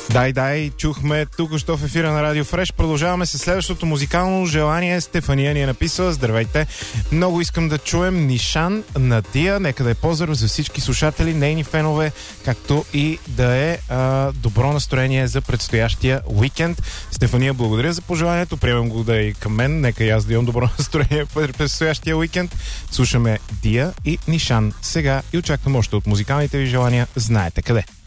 Дай, чухме тук-що в ефира на Радио Фреш. Продължаваме с следващото музикално желание. Стефания ни е написала: здравейте, много искам да чуем Нишан на Тия. Нека да е поздрав за всички слушатели, нейни фенове, както и да е добро настроение за предстоящия уикенд. Стефания, благодаря за пожеланието. Приемам го да е и към мен. Нека и аз да имам добро настроение в предстоящия уикенд. Слушаме Дия и Нишан сега и очаквам още от музикалните ви желания. Знаете къде.